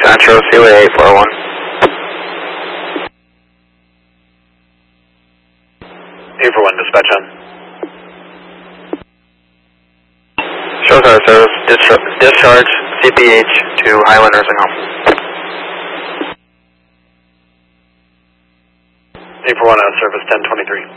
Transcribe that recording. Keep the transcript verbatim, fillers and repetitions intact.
Metro, C O A eight four one. eight four one, dispatch on. Shows our service, discharge, discharge C P H to Highland Nursing Home. eight four one, out of service, ten twenty-three.